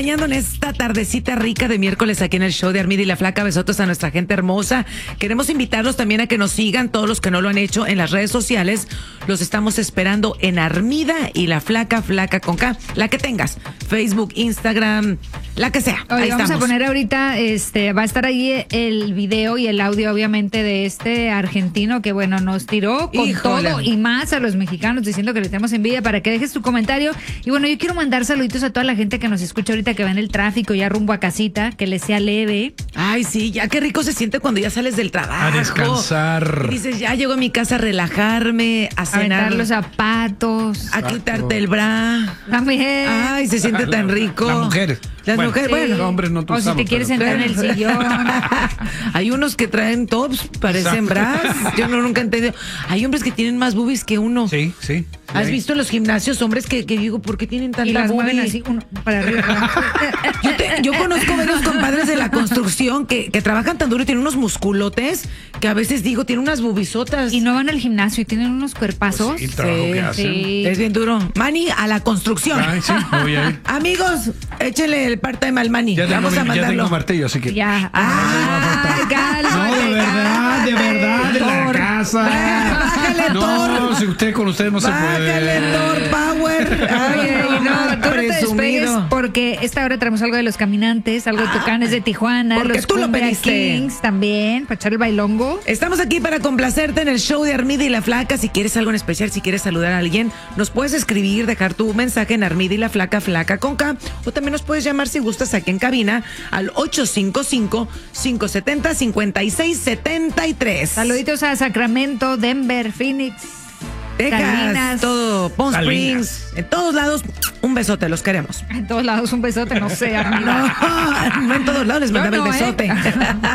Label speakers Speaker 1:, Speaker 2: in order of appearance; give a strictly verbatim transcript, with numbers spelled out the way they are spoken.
Speaker 1: acompañando en esta tardecita rica de miércoles aquí en el show de Armida y la Flaca. Besotos a nuestra gente hermosa. Queremos invitarlos también a que nos sigan, todos los que no lo han hecho, en las redes sociales. Los estamos esperando en Armida y la Flaca, Flaca con K, la que tengas, Facebook, Instagram, la que sea.
Speaker 2: Oye,
Speaker 1: ahí
Speaker 2: vamos
Speaker 1: estamos.
Speaker 2: a poner ahorita, este, va a estar ahí el video y el audio, obviamente, de este argentino que, bueno, nos tiró con
Speaker 1: Híjole.
Speaker 2: todo y más a los mexicanos diciendo que le tenemos envidia, para que dejes tu comentario. Y bueno, yo quiero mandar saluditos a toda la gente que nos escucha ahorita, que va en el tráfico ya rumbo a casita, que les sea leve.
Speaker 1: Ay, sí, ya qué rico se siente cuando ya sales del trabajo.
Speaker 3: A descansar.
Speaker 1: Y dices, ya llego a mi casa a relajarme, a
Speaker 2: A
Speaker 1: cenar,
Speaker 2: aventar los zapatos.
Speaker 1: a quitarte el bra.
Speaker 2: También.
Speaker 1: Ay, se siente tan rico.
Speaker 3: Las mujeres.
Speaker 1: Las
Speaker 3: Bueno,
Speaker 1: mujeres,
Speaker 2: Sí.
Speaker 1: bueno.
Speaker 3: los hombres no
Speaker 2: O si
Speaker 3: usamos,
Speaker 2: te quieres
Speaker 3: pero-
Speaker 2: sentar en el sillón.
Speaker 1: Hay unos que traen tops, parecen
Speaker 3: Exacto.
Speaker 1: bras. Yo no, nunca he entendido. Hay hombres que tienen más boobies que uno.
Speaker 3: Sí, sí.
Speaker 1: ¿Has
Speaker 3: Sí.
Speaker 1: visto en los gimnasios hombres que, que digo, ¿por qué tienen tanta
Speaker 2: Y las mueven
Speaker 1: boobie?
Speaker 2: así, uno para arriba. para abajo.
Speaker 1: Yo, te- yo conozco varios compadres de la construcción que, que trabajan tan duro y tienen unos musculotes que a veces digo, tienen unas bubisotas.
Speaker 2: Y no van al gimnasio y tienen unos cuerpazos.
Speaker 3: Pues sí, el trabajo
Speaker 1: Sí,
Speaker 3: que hacen.
Speaker 2: Sí.
Speaker 1: Es bien duro. Mani, a la construcción.
Speaker 3: Ay, sí, me voy a ir.
Speaker 1: Amigos, échenle el part-time al Mani.
Speaker 3: Ya tengo,
Speaker 1: Vamos
Speaker 3: mi-
Speaker 1: a
Speaker 3: ya
Speaker 1: mandarlo.
Speaker 3: tengo martillo, así que.
Speaker 2: Ya.
Speaker 1: Ah,
Speaker 2: Ay, cálmate,
Speaker 3: No, de verdad, de
Speaker 2: cálmate,
Speaker 3: verdad, de la
Speaker 2: Thor.
Speaker 3: casa.
Speaker 1: Bájale,
Speaker 3: No,
Speaker 1: Thor.
Speaker 3: si usted con usted no se
Speaker 1: Bájale,
Speaker 3: puede.
Speaker 1: Thor Power. Ay,
Speaker 2: Oye, no,
Speaker 1: nomás
Speaker 2: tú no te despegues,
Speaker 1: presumido.
Speaker 2: porque esta hora traemos algo de los caminantes, algo de Tucanes de Tijuana,
Speaker 1: porque
Speaker 2: los
Speaker 1: tú lo
Speaker 2: Cumbia
Speaker 1: pediste.
Speaker 2: Kings también, para echar el bailongo.
Speaker 1: Estamos aquí para complacerte en el show de Armida y la Flaca. Si quieres algo en especial, si quieres saludar a alguien, nos puedes escribir, dejar tu mensaje en Armida y la Flaca, Flaca con K, o también nos puedes llamar si gustas aquí en cabina al ocho cinco cinco, cinco siete cero, cinco seis siete tres.
Speaker 2: Saluditos a Sacramento, Denver, Phoenix,
Speaker 1: Texas,
Speaker 2: Salinas.
Speaker 1: todo, Palm
Speaker 3: Salinas.
Speaker 1: Springs, en todos lados, un besote, los queremos.
Speaker 2: En todos lados un besote, no sé, Armida.
Speaker 1: No, no en todos lados les
Speaker 2: Yo
Speaker 1: mandaba
Speaker 2: no,
Speaker 1: el
Speaker 2: ¿eh?
Speaker 1: besote.